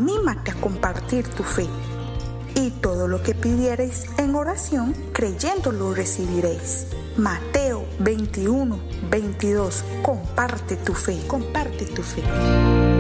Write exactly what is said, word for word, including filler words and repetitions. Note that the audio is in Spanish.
anímate a compartir tu fe. Y todo lo que pidiereis en oración, creyendo lo recibiréis. Mateo veintiuno, veintidós. Comparte tu fe, comparte tu fe.